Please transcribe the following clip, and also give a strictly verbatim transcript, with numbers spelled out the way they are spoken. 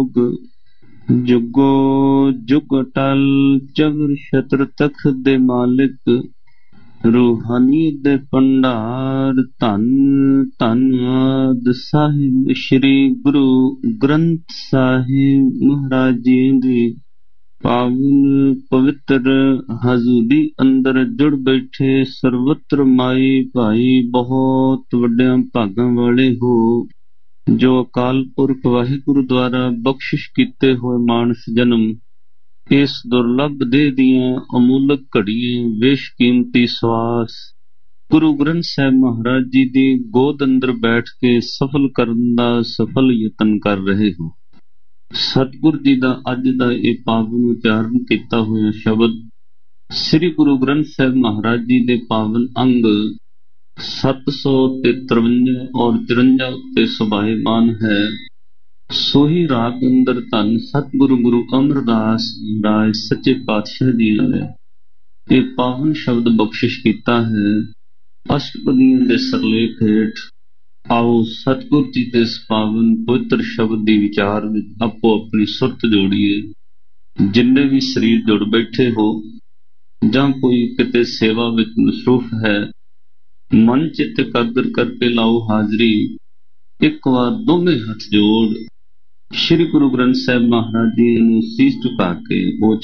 ਜੁਗ ਜੁਗੋ ਜੁਗ ਅਟਲ ਚਵਰ ਛਤਰ ਤਖਤ ਦੇ ਮਾਲਿਕ ਰੂਹਾਨੀ ਦੇ ਭੰਡਾਰ ਧੰਨ ਧੰਨਵਾਦ ਸਾਹਿਬ ਸ੍ਰੀ ਗੁਰੂ ਗ੍ਰੰਥ ਸਾਹਿਬ ਮਹਾਰਾਜ ਜੀ ਦੀ ਪਾਵਨ ਪਵਿੱਤਰ ਹਜ਼ੂਰੀ ਅੰਦਰ ਜੁੜ ਬੈਠੇ ਸਰਵਤਰ ਮਾਈ ਭਾਈ ਬਹੁਤ ਵੱਡਿਆਂ ਭਾਗਾਂ ਵਾਲੇ ਹੋ ਜੋ ਅਕਾਲ ਪੁਰਖ ਵਾਹਿਗੁਰੂ ਦੁਆਰਾ ਬਖਸ਼ਿਸ਼ ਕੀਤੇ ਹੋਏ ਮਾਨਸ ਜਨਮ ਇਸ ਦੁਰਲੱਭ ਦੇਹ ਦੀਆਂ ਅਮੁੱਲਕ ਘੜੀਆਂ ਬੇਸ਼ਕੀਮਤੀ ਸਵਾਸ ਗੁਰੂ ਗ੍ਰੰਥ ਸਾਹਿਬ ਮਹਾਰਾਜ ਜੀ ਦੀ ਗੋਦ ਅੰਦਰ ਬੈਠ ਕੇ ਸਫਲ ਕਰਨ ਦਾ ਸਫਲ ਯਤਨ ਕਰ ਰਹੇ ਹੋ। ਸਤਿਗੁਰ ਜੀ ਦਾ ਅੱਜ ਦਾ ਇਹ ਪਾਵਨ ਉਚਾਰਨ ਕੀਤਾ ਹੋਇਆ ਸ਼ਬਦ ਸ੍ਰੀ ਗੁਰੂ ਗ੍ਰੰਥ ਸਾਹਿਬ ਮਹਾਰਾਜ ਜੀ ਦੇ ਪਾਵਨ ਅੰਗ ਸੱਤ ਸੌ ਤੇ ਤਰਵੰਜਾ ਔਰ ਚੁਰੰਜਾ ਉੱਤੇ ਸੁਭਾਏਮਾਨ ਹੈ। ਸੋਹੀ ਰਾਗ ਅੰਦਰ ਧੰਨ ਸਤਿਗੁਰੂ ਗੁਰੂ ਅਮਰਦਾਸ ਮਹਾਰਾਜ ਸੱਚੇ ਪਾਤਸ਼ਾਹ ਜੀ ਨੇ ਇਹ ਪਾਵਨ ਸ਼ਬਦ ਬਖਸ਼ਿਸ਼ ਕੀਤਾ ਹੈ। ਅਸ਼ਟਪਦੀਆਂ ਦੇ ਸਰਲੇਖ ਹੇਠ ਆਓ ਸਤਿਗੁਰ ਜੀ ਦੇ ਇਸ ਪਾਵਨ ਪਵਿੱਤਰ ਸ਼ਬਦ ਦੀ ਵਿਚਾਰ ਵਿੱਚ ਆਪੋ ਆਪਣੀ ਸੁਰਤ ਜੋੜੀਏ। ਜਿੰਨੇ ਵੀ ਸਰੀਰ ਜੁੜ ਬੈਠੇ ਹੋ ਜਾਂ ਕੋਈ ਕਿਤੇ ਸੇਵਾ ਵਿੱਚ ਮਸਰੂਫ ਹੈ ਮਨ ਚਿੱਤ ਇਕਾਗਰ ਕਰਕੇ ਲਾਓ ਹਾਜ਼ਰੀ। ਇੱਕ ਵਾਰ ਦੋਵੇਂ ਹੱਥ ਜੋੜ ਸ੍ਰੀ ਗੁਰੂ ਗ੍ਰੰਥ ਸਾਹਿਬ ਮਹਾਰਾਜ ਜੀ ਨੂੰ ਸੀਸ ਝੁਕਾ ਕੇ